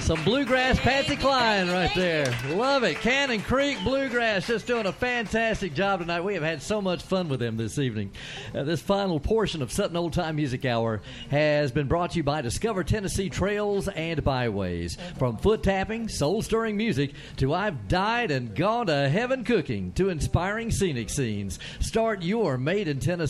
Some bluegrass Patsy Cline right there. Love it. Cannon Creek Bluegrass just doing a fantastic job tonight. We have had so much fun with them this evening. This final portion of Sutton Old Time Music Hour has been brought to you by Discover Tennessee Trails and Byways. From foot tapping, soul-stirring music, to I've died and gone to heaven cooking, to inspiring scenic scenes. Start your Made in Tennessee